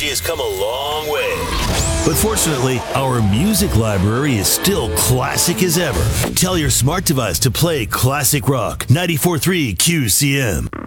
technology has come a long way. But fortunately, our music library is still classic as ever. Tell your smart device to play classic rock 94.3 QCM.